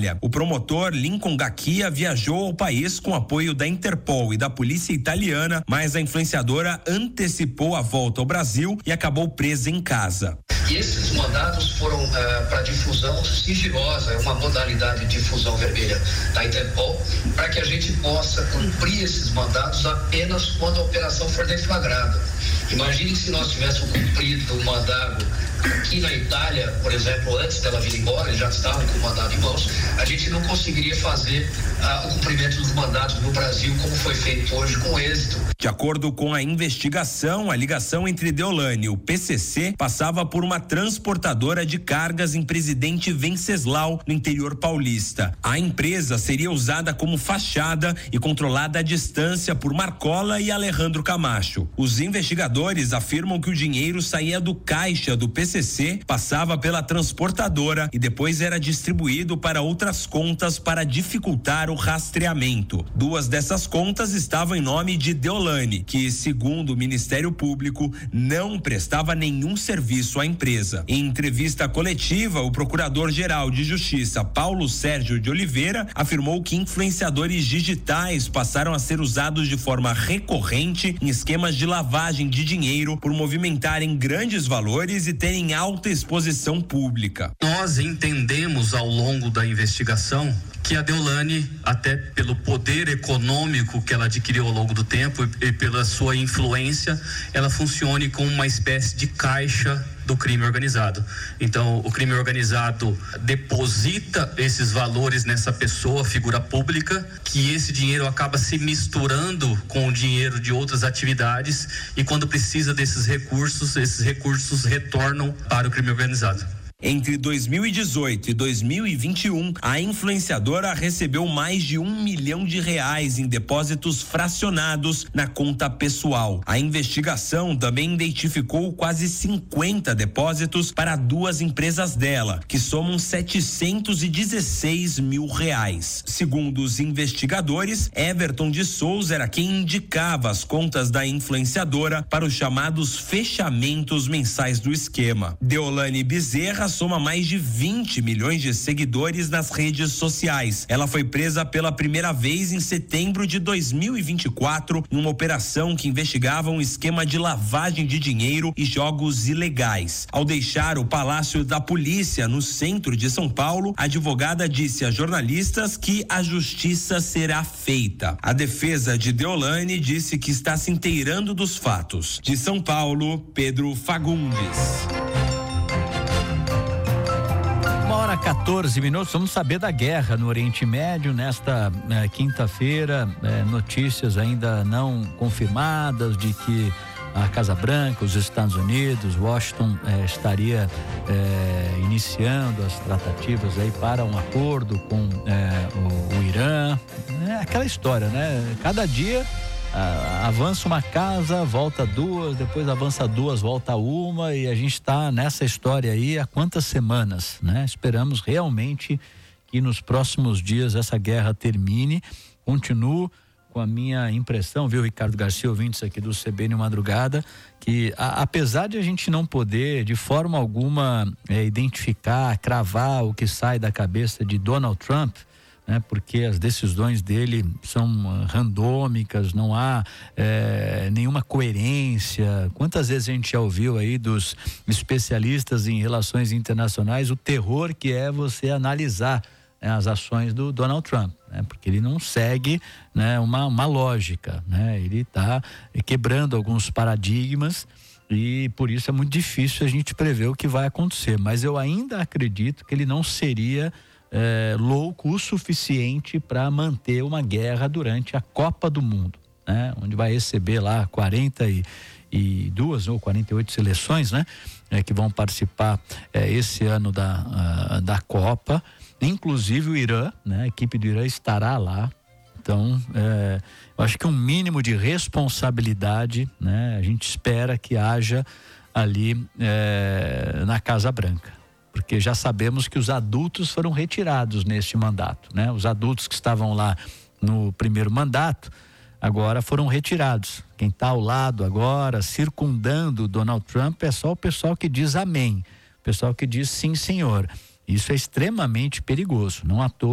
Itália. O promotor Lincoln Gacchia viajou ao país com apoio da Interpol e da polícia italiana, mas a influenciadora antecipou a volta ao Brasil e acabou presa em casa. E esses mandados foram para difusão sigilosa, é uma modalidade de difusão vermelha da Interpol, para que a gente possa cumprir esses mandados apenas quando a operação for deflagrada. Imagine se nós tivéssemos cumprido o mandado aqui na Itália, por exemplo, antes dela vir embora, eles já estavam com o mandado em mãos, a gente não conseguiria fazer o cumprimento dos mandados no Brasil como foi feito hoje com êxito. De acordo com a investigação, a ligação entre Deolane e o PCC passava por uma transportadora de cargas em Presidente Venceslau, no interior paulista. A empresa seria usada como fachada e controlada à distância por Marcola e Alejandro Camacho. Os investigadores afirmam que o dinheiro saía do caixa do PCC, passava pela transportadora e depois era distribuído para outras contas para dificultar o rastreamento. Duas dessas contas estavam em nome de Deolane, que, segundo o Ministério Público, não prestava nenhum serviço à empresa. Em entrevista coletiva, o Procurador-Geral de Justiça, Paulo Sérgio de Oliveira, afirmou que influenciadores digitais passaram a ser usados de forma recorrente em esquemas de lavagem de dinheiro por movimentarem grandes valores e terem alta exposição pública. Nós entendemos ao longo da investigação que a Deolane, até pelo poder econômico que ela adquiriu ao longo do tempo e pela sua influência, ela funcione como uma espécie de caixa do crime organizado. Então, o crime organizado deposita esses valores nessa pessoa, figura pública, que esse dinheiro acaba se misturando com o dinheiro de outras atividades e quando precisa desses recursos, esses recursos retornam para o crime organizado. Entre 2018 e 2021, a influenciadora recebeu mais de R$1 milhão em depósitos fracionados na conta pessoal. A investigação também identificou quase 50 depósitos para duas empresas dela, que somam R$716 mil. Segundo os investigadores, Everton de Souza era quem indicava as contas da influenciadora para os chamados fechamentos mensais do esquema. Deolane Bezerra soma mais de 20 milhões de seguidores nas redes sociais. Ela foi presa pela primeira vez em setembro de 2024 em uma operação que investigava um esquema de lavagem de dinheiro e jogos ilegais. Ao deixar o Palácio da Polícia no centro de São Paulo, a advogada disse a jornalistas que a justiça será feita. A defesa de Deolane disse que está se inteirando dos fatos. De São Paulo, Pedro Fagundes. 1h14, vamos saber da guerra no Oriente Médio nesta quinta-feira, notícias ainda não confirmadas de que a Casa Branca, os Estados Unidos, Washington estaria iniciando as tratativas aí para um acordo com o Irã, aquela história, né? Cada dia avança uma casa, volta duas, depois avança duas, volta uma, e a gente está nessa história aí há quantas semanas, né? Esperamos realmente que nos próximos dias essa guerra termine. Continuo com a minha impressão, viu, Ricardo Garcia, ouvintes aqui do CBN Madrugada, que apesar de a gente não poder de forma alguma identificar, cravar o que sai da cabeça de Donald Trump, né, porque as decisões dele são randômicas, não há nenhuma coerência. Quantas vezes a gente já ouviu aí dos especialistas em relações internacionais o terror que é você analisar as ações do Donald Trump, né, porque ele não segue, né, uma lógica, né, ele está quebrando alguns paradigmas e por isso é muito difícil a gente prever o que vai acontecer, mas eu ainda acredito que ele não seria louco o suficiente para manter uma guerra durante a Copa do Mundo, né? Onde vai receber lá 42 ou 48 seleções, né? Que vão participar esse ano da Copa, inclusive o Irã, né? A equipe do Irã estará lá. Então, eu acho que um mínimo de responsabilidade, né? A gente espera que haja ali na Casa Branca. Porque já sabemos que os adultos foram retirados neste mandato, né? Os adultos que estavam lá no primeiro mandato, agora foram retirados. Quem está ao lado agora, circundando o Donald Trump, é só o pessoal que diz amém, o pessoal que diz sim, senhor. Isso é extremamente perigoso, não à toa